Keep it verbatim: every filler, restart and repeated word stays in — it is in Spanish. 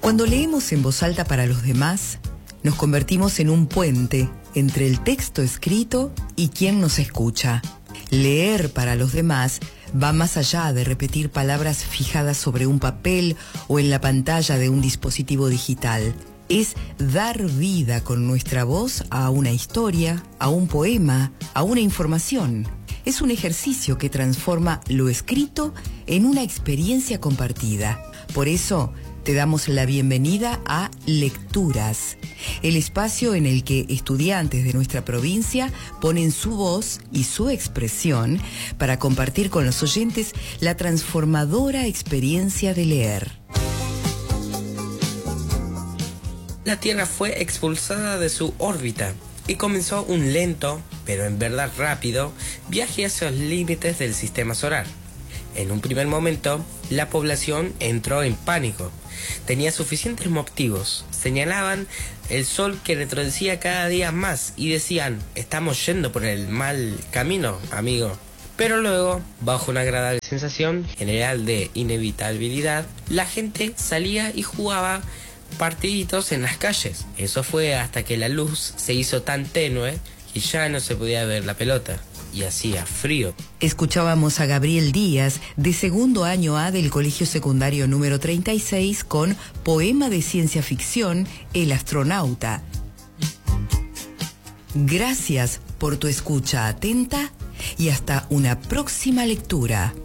Cuando leemos en voz alta para los demás, nos convertimos en un puente entre el texto escrito y quien nos escucha. Leer para los demás va más allá de repetir palabras fijadas sobre un papel o en la pantalla de un dispositivo digital. Es dar vida con nuestra voz a una historia, a un poema, a una información. Es un ejercicio que transforma lo escrito en una experiencia compartida. Por eso, te damos la bienvenida a Lecturas, el espacio en el que estudiantes de nuestra provincia ponen su voz y su expresión para compartir con los oyentes la transformadora experiencia de leer. La Tierra fue expulsada de su órbita y comenzó un lento, pero en verdad rápido, viaje hacia los límites del sistema solar. En un primer momento, la población entró en pánico. Tenía suficientes motivos. Señalaban el sol que retrocedía cada día más y decían: estamos yendo por el mal camino, amigo. Pero luego, bajo una agradable sensación general de inevitabilidad, la gente salía y jugaba partiditos en las calles. Eso fue hasta que la luz se hizo tan tenue que ya no se podía ver la pelota. Y hacía frío. Escuchábamos a Gabriel Díaz, de segundo año A del Colegio Secundario número treinta y seis, con poema de ciencia ficción, El astronauta. Gracias por tu escucha atenta y hasta una próxima lectura.